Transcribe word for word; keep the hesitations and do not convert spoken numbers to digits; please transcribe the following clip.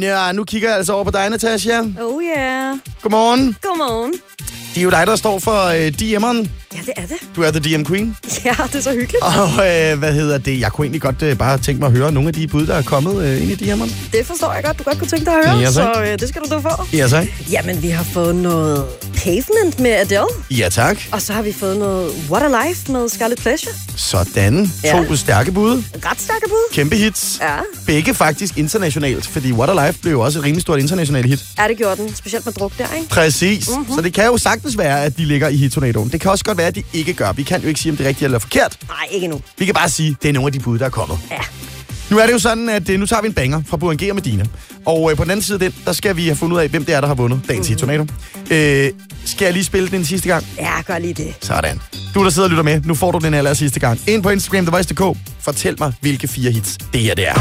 ja, nu kigger jeg altså over på dig, Natasha. Oh yeah. Godmorgen. Godmorgen. Det er jo dig, der står for øh, D M'eren. Ja, det er det. Du er the D M Queen. Ja, det er så hyggeligt. Og øh, hvad hedder det? Jeg kunne egentlig godt øh, bare tænke mig at høre nogle af de bud, der er kommet øh, ind i D M'eren. Det forstår jeg godt, du godt kunne tænke dig at høre, Ja, så. så øh, det skal du da få. Ja, tak. Jamen, vi har fået noget Pavement med Adele, Ja, tak. og så har vi fået noget What a Life med Scarlet Pleasure. Sådan. Ja. To stærke bud. Ret stærke bud. Kæmpe hits. Ja. Begge faktisk internationalt, fordi What a Life blev jo også et rimelig stort internationalt hit. Ja, det gjorde den. Specielt med druk der, ikke? Præcis. Mhm. Mm-hmm. Så det kan jo sagtens være, at de ligger i hittornadoen. Det kan også godt være, at de ikke gør. Vi kan jo ikke sige, om det er rigtigt eller forkert. Nej, ikke nu. Vi kan bare sige, at det er nogle af de bud, der er kommet. Ja. Nu er det jo sådan, at øh, nu tager vi en banger fra Burhan G og Medina. Og øh, på den anden side af den, der skal vi have fundet ud af, hvem det er, der har vundet dagens mm. hittornado. Øh, skal jeg lige spille den en sidste gang? Ja, gør lige det. Sådan. Du, der sidder og lytter med, nu får du den aller sidste gang. Ind på Instagram, The Voice punktum d k. Fortæl mig, hvilke fire hits det her det er.